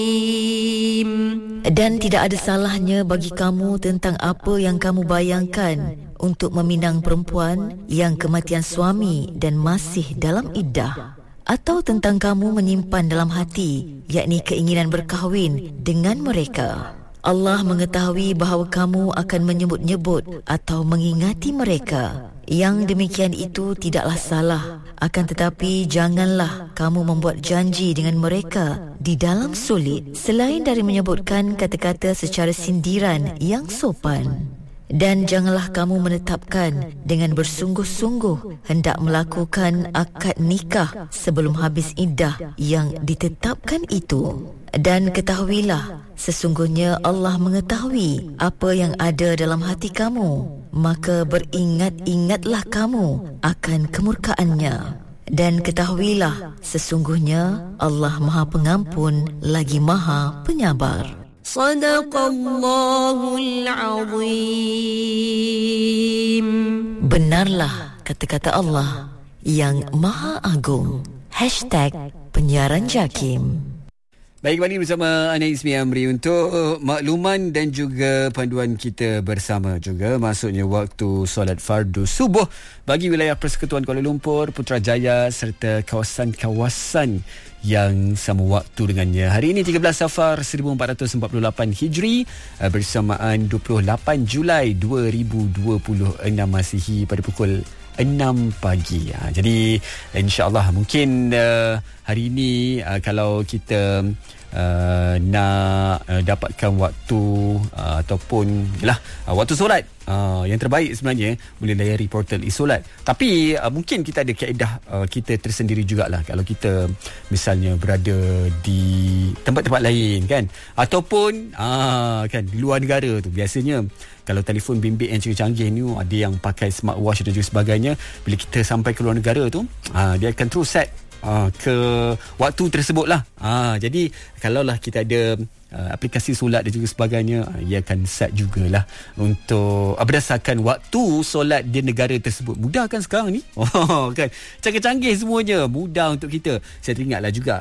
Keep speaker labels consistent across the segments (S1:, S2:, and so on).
S1: Dan tidak ada salahnya bagi kamu tentang apa yang kamu bayangkan untuk meminang perempuan yang kematian suami dan masih dalam iddah, atau tentang kamu menyimpan dalam hati, yakni keinginan berkahwin dengan mereka. Allah mengetahui bahawa kamu akan menyebut-nyebut atau mengingati mereka. Yang demikian itu tidaklah salah. Akan tetapi janganlah kamu membuat janji dengan mereka di dalam sulit, selain dari menyebutkan kata-kata secara sindiran yang sopan. Dan janganlah kamu menetapkan dengan bersungguh-sungguh hendak melakukan akad nikah sebelum habis iddah yang ditetapkan itu. Dan ketahuilah, sesungguhnya Allah mengetahui apa yang ada dalam hati kamu. Maka beringat-ingatlah kamu akan kemurkaannya. Dan ketahuilah, sesungguhnya Allah Maha Pengampun lagi Maha Penyabar. Sadaqallahul Azim. Benarlah kata-kata Allah yang Maha Agung. #penyiaran JAKIM.
S2: Baik, kembali bersama Ana Ismi Amri untuk makluman dan juga panduan kita bersama juga. Maksudnya waktu solat fardu subuh bagi wilayah Persekutuan Kuala Lumpur, Putrajaya serta kawasan-kawasan yang sama waktu dengannya. Hari ini 13 Safar 1448 Hijri bersamaan 28 Julai 2026 Masihi pada pukul 6 pagi. Jadi insya-Allah mungkin hari ini kalau kita nak dapatkan waktu ataupun waktu solat yang terbaik sebenarnya boleh layari portal e-solat. Tapi mungkin kita ada kaedah kita tersendiri jugalah kalau kita misalnya berada di tempat-tempat lain kan, ataupun kan di luar negara tu. Biasanya kalau telefon bimbit yang canggih-canggih ni ada yang pakai smartwatch dan juga sebagainya, bila kita sampai ke luar negara tu dia akan terus set ke waktu tersebut lah. Jadi kalaulah kita ada aplikasi solat dan juga sebagainya, ia akan set jugalah untuk berdasarkan waktu solat di negara tersebut. Mudah kan sekarang ni? Kan canggih-canggih semuanya, mudah untuk kita. Saya teringatlah juga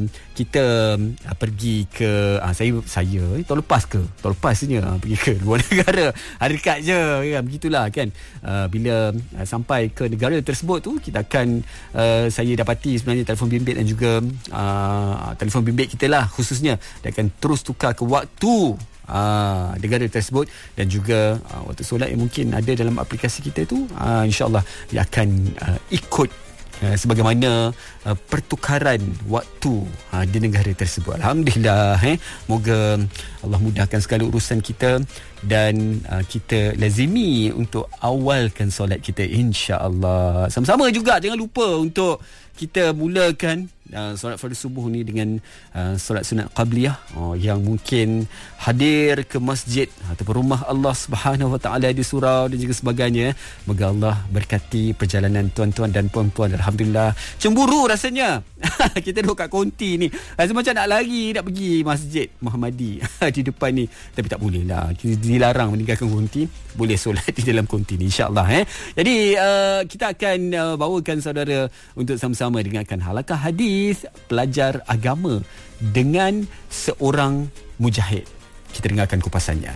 S2: kita pergi ke saya tahun lepasnya pergi ke luar negara. Dekat je kan, begitulah kan. Bila sampai ke negara tersebut tu, kita akan saya dapati sebenarnya telefon bimbit dan juga telefon bimbit kita lah khususnya, dia akan terus tukar ke waktu negara tersebut dan juga waktu solat yang mungkin ada dalam aplikasi kita tu, insya-Allah dia akan ikut sebagaimana pertukaran waktu di negara tersebut. Alhamdulillah, moga Allah mudahkan segala urusan kita dan kita lazimi untuk awalkan solat kita, insya-Allah. Sama-sama juga jangan lupa untuk kita mulakan solat fardu subuh ni dengan solat sunat qabliyah yang mungkin hadir ke masjid ataupun rumah Allah Subhanahu Wa Taala di surau dan juga sebagainya. Moga Allah berkati perjalanan tuan-tuan dan puan-puan. Alhamdulillah, cemburu rasanya kita duduk kat konti ni, rasa macam nak lari nak pergi Masjid Muhammadi di depan ni, tapi tak boleh lah, kita dilarang meninggalkan konti. Boleh solat di dalam konti ni, insya-Allah. Jadi kita akan bawakan saudara untuk sama-sama dengarkan halaqah hadis pelajar agama dengan seorang mujahid. Kita dengarkan kupasannya.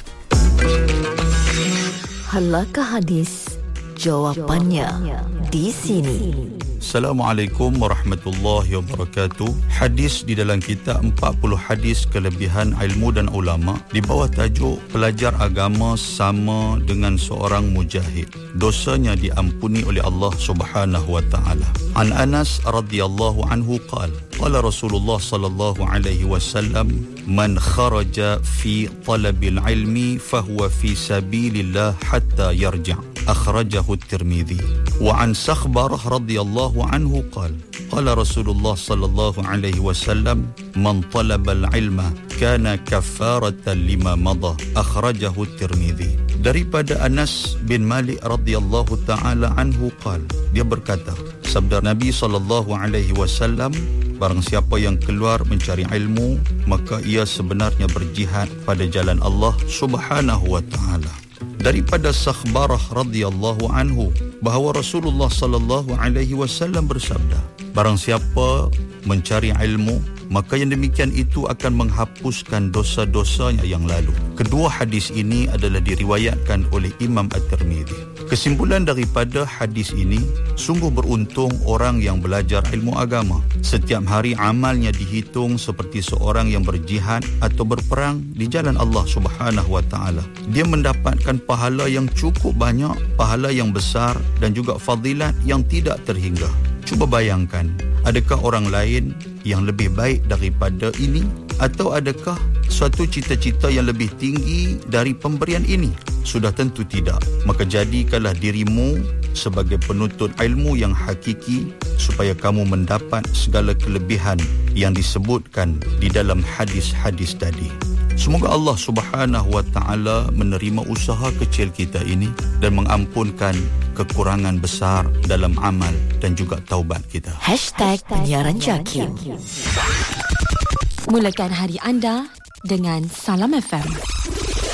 S1: Halaqah hadis, jawapannya di sini.
S3: Assalamualaikum warahmatullahi wabarakatuh. Hadis di dalam kitab 40 hadis kelebihan ilmu dan ulama di bawah tajuk pelajar agama sama dengan seorang mujahid, dosanya diampuni oleh Allah Subhanahu wa taala. An Anas radhiyallahu anhu qala qala Rasulullah sallallahu alaihi wasallam man kharaja fi talabil ilmi fahuwa fi sabilillah hatta yarja'. Akhrajahu at-Tirmidzi. Wa an Sakhbarah radhiyallahu anhu qala qala Rasulullah sallallahu alaihi wasallam man talaba al-ilma kana kaffaratan lima madha. Akhrajahu at-Tirmidzi. Daripada Anas bin Malik radhiyallahu taala anhu qala, dia berkata, sabda Nabi sallallahu alaihi wasallam, barang siapa yang keluar mencari ilmu, maka ia sebenarnya berjihad pada jalan Allah Subhanahu wa taala. Daripada Sakhbarah radhiyallahu anhu bahawa Rasulullah sallallahu alaihi wasallam bersabda, barang siapa mencari ilmu maka yang demikian itu akan menghapuskan dosa-dosanya yang lalu. Kedua hadis ini adalah diriwayatkan oleh Imam At-Tirmidzi. Kesimpulan daripada hadis ini, sungguh beruntung orang yang belajar ilmu agama. Setiap hari amalnya dihitung seperti seorang yang berjihad atau berperang di jalan Allah Subhanahu wa taala. Dia mendapatkan pahala yang cukup banyak, pahala yang besar dan juga fadilat yang tidak terhingga. Cuba bayangkan, adakah orang lain yang lebih baik daripada ini? Atau adakah suatu cita-cita yang lebih tinggi dari pemberian ini? Sudah tentu tidak. Maka jadikanlah dirimu sebagai penuntut ilmu yang hakiki supaya kamu mendapat segala kelebihan yang disebutkan di dalam hadis-hadis tadi. Semoga Allah Subhanahu wa taala menerima usaha kecil kita ini dan mengampunkan kekurangan besar dalam amal dan juga taubat kita.
S1: #Penyiaran Jakim.
S4: Mulakan hari anda dengan Salam FM.